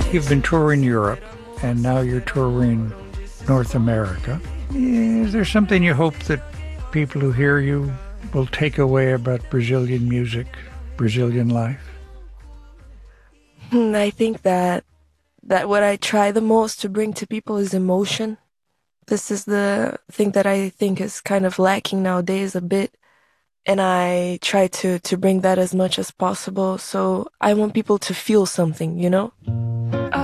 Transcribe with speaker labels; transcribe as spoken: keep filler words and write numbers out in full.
Speaker 1: You've been touring Europe, and now you're touring North America. Is there something you hope that people who hear you will take away about Brazilian music, Brazilian life?
Speaker 2: Hmm, I think that that what I try the most to bring to people is emotion. This is the thing that I think is kind of lacking nowadays a bit, and I try to to bring that as much as possible. So I want people to feel something, you know?